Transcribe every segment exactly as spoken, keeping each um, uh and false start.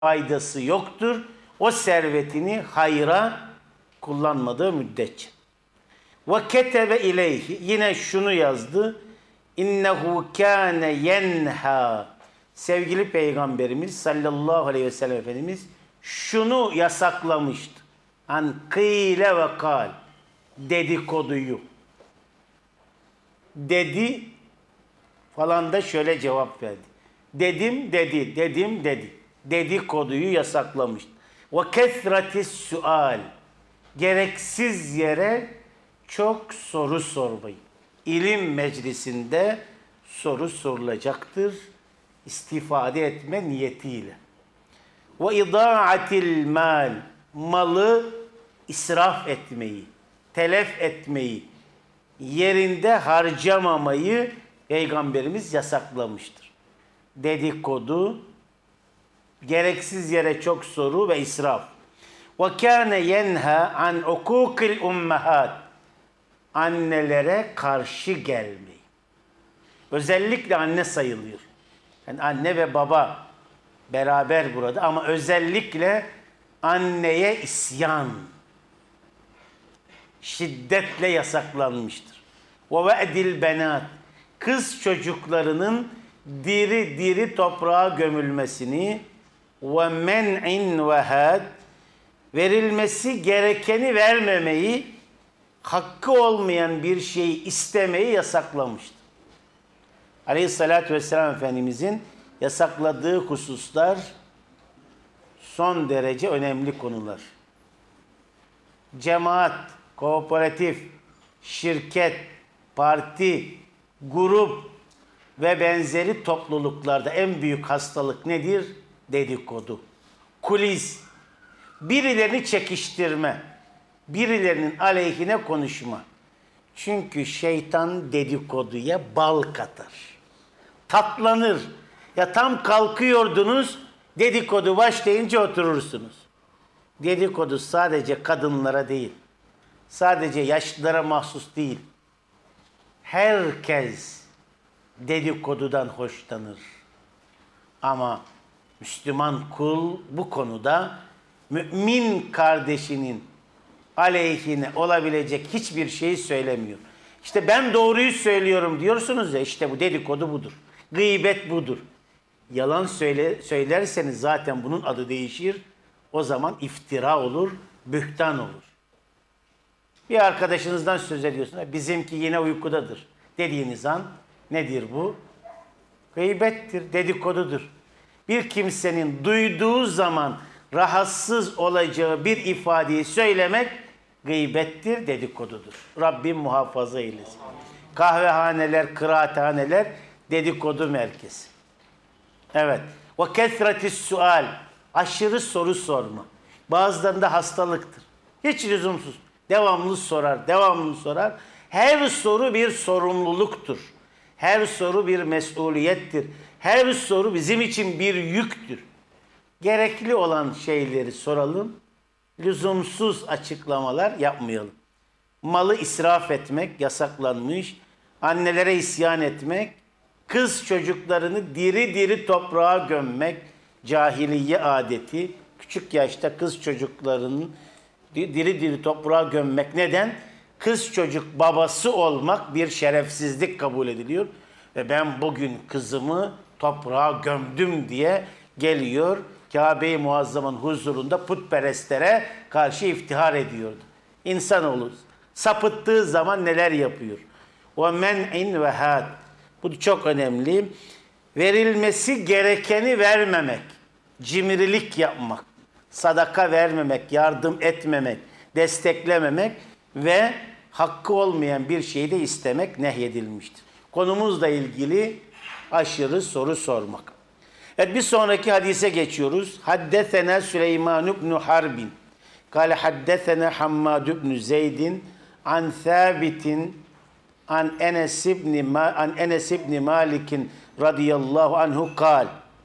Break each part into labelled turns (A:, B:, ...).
A: faydası yoktur. O servetini hayra kullanmadığı müddetçe. Ve ketebe ileyhi, yine şunu yazdı. İnnehu kâne yenha. Sevgili Peygamberimiz sallallahu aleyhi ve sellem Efendimiz şunu yasaklamıştı. An kıyle ve kal. Dedikoduyu. Dedi falan da şöyle cevap verdi. Dedim dedi, dedim dedi. Dedikoduyu yasaklamıştı. Ve kesratis sual. Gereksiz yere çok soru sormayın. İlim meclisinde soru sorulacaktır. İstifade etme niyetiyle. Ve idaatil mal. Malı israf etmeyi, telef etmeyi, yerinde harcamamayı Peygamberimiz yasaklamıştır. Dedikodu, gereksiz yere çok soru ve israf. Ve kâne yenha an ukûkil ummahat. Annelere karşı gelmeyi. Özellikle anne sayılıyor. Yani anne ve baba beraber burada ama özellikle anneye isyan şiddetle yasaklanmıştır. Ve ve'dil benat. Kız çocuklarının diri diri toprağa gömülmesini ve men'in ve had, verilmesi gerekeni vermemeyi, hakkı olmayan bir şeyi istemeyi yasaklamıştır. Aleyhissalatü vesselam Efendimizin yasakladığı hususlar son derece önemli konular. Cemaat, kooperatif, şirket, parti, grup ve benzeri topluluklarda en büyük hastalık nedir? Dedikodu. Kulis. Birilerini çekiştirme. Birilerinin aleyhine konuşma. Çünkü şeytan dedikoduya bal katar. Tatlanır. Ya tam kalkıyordunuz, dedikodu başlayınca oturursunuz. Dedikodu sadece kadınlara değil, sadece yaşlılara mahsus değil. Herkes dedikodudan hoşlanır. Ama Müslüman kul bu konuda mümin kardeşinin aleyhine olabilecek hiçbir şeyi söylemiyor. İşte ben doğruyu söylüyorum diyorsunuz ya, işte bu dedikodu budur. Gıybet budur. Yalan söyle, söylerseniz zaten bunun adı değişir. O zaman iftira olur, bühtan olur. Bir arkadaşınızdan söz ediyorsunuz. Bizimki yine uykudadır dediğiniz an nedir bu? Gıybettir, dedikodudur. Bir kimsenin duyduğu zaman rahatsız olacağı bir ifadeyi söylemek gıybettir, dedikodudur. Rabbim muhafaza eylesin. Kahvehaneler, kıraathaneler dedikodu merkezi. Evet. Ve kesratis sual. Aşırı soru sorma. Bazılarında hastalıktır. Hiç lüzumsuz. Devamlı sorar, devamlı sorar. Her soru bir sorumluluktur. Her soru bir mesuliyettir. Her soru bizim için bir yüktür. Gerekli olan şeyleri soralım. Lüzumsuz açıklamalar yapmayalım. Malı israf etmek yasaklanmış. Annelere isyan etmek, kız çocuklarını diri diri toprağa gömmek, cahiliye adeti. Küçük yaşta kız çocuklarının diri diri toprağa gömmek. Neden? Kız çocuk babası olmak bir şerefsizlik kabul ediliyor. Ve ben bugün kızımı toprağa gömdüm diye geliyor. Kabe-i Muazzam'ın huzurunda putperestlere karşı iftihar ediyordu. İnsanoğlu sapıttığı zaman neler yapıyor? O men'in ve had. Bu çok önemli. Verilmesi gerekeni vermemek, cimrilik yapmak, sadaka vermemek, yardım etmemek, desteklememek ve hakkı olmayan bir şeyi de istemek nehyedilmiştir. Konumuzla ilgili aşırı soru sormak. Evet, bir sonraki hadise geçiyoruz. Haddesena Süleyman ibn Harbin. Kale haddesena Hammad ibn Zeydin an Thabitin an Enes ibn an Enes ibn Malik radıyallahu anhu kal.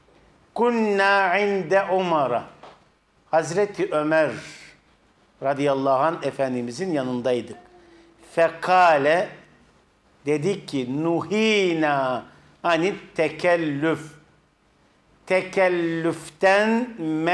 A: Kunna inde Umar'a. Hazreti Ömer radıyallahu anh Efendimizin yanındaydık. Fekale, dedi ki nuhina anit tekellüf. tekellüften